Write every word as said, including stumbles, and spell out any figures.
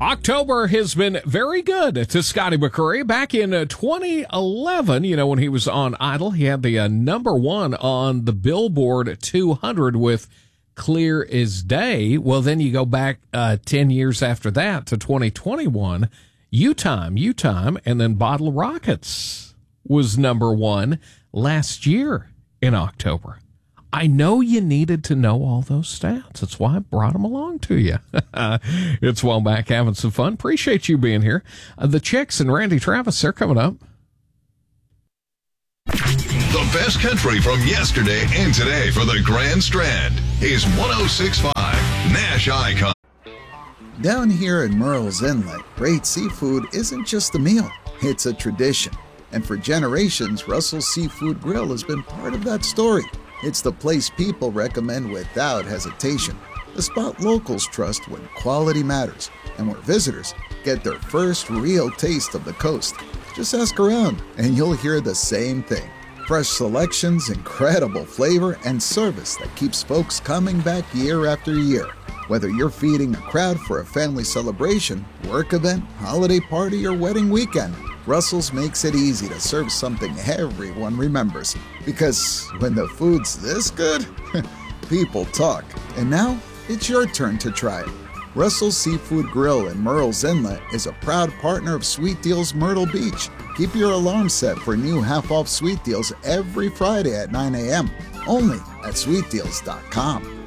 October has been very good to Scotty McCreery. Back in uh, twenty eleven, you know, when he was on Idol, he had the uh, number one on the Billboard two hundred with Clear as Day. Well, then you go back uh, ten years after that to twenty twenty-one, You Time, You Time, and then Bottle Rockets was number one last year in October. I know you needed to know all those stats. That's why I brought them along to you. It's Womack having some fun. Appreciate you being here. Uh, the Chicks and Randy Travis, they're coming up. The best country from yesterday and today for the Grand Strand is one oh six point five Nash Icon. Down here in Murrells Inlet, great seafood isn't just a meal, it's a tradition. And for generations, Russell's Seafood Grill has been part of that story. It's the place people recommend without hesitation, the spot locals trust when quality matters, and where visitors get their first real taste of the coast. Just ask around, and you'll hear the same thing. Fresh selections, incredible flavor, and service that keeps folks coming back year after year. Whether you're feeding a crowd for a family celebration, work event, holiday party, or wedding weekend, Russell's makes it easy to serve something everyone remembers. Because when the food's this good, people talk. And now, it's your turn to try it. Russell's Seafood Grill in Murrells Inlet is a proud partner of Sweet Deals Myrtle Beach. Keep your alarm set for new half-off sweet deals every Friday at nine a.m. only at sweet deals dot com.